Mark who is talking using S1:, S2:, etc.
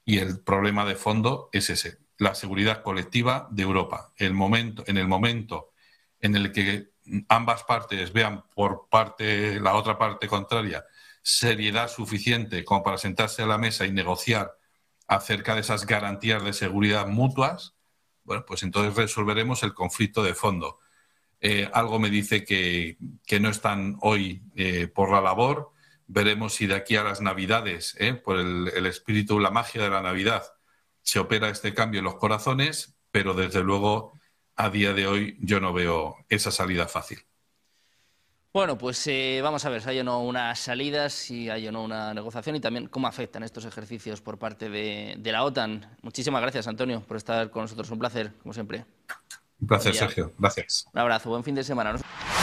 S1: Y el problema de fondo es ese, la seguridad colectiva de Europa. En el momento en el que ambas partes vean por parte, la otra parte contraria, seriedad suficiente como para sentarse a la mesa y negociar acerca de esas garantías de seguridad mutuas, bueno, pues entonces resolveremos el conflicto de fondo. Algo me dice que no están hoy por la labor. Veremos si de aquí a las Navidades, por el espíritu, la magia de la Navidad, se opera este cambio en los corazones, pero desde luego a día de hoy yo no veo esa salida fácil.
S2: Bueno, pues vamos a ver si hay o no unas salidas, si hay o no una negociación y también cómo afectan estos ejercicios por parte de la OTAN. Muchísimas gracias, Antonio, por estar con nosotros. Un placer, como siempre.
S1: Un
S2: Buen
S1: placer,
S2: día.
S1: Sergio. Gracias.
S2: Un abrazo, buen fin de semana.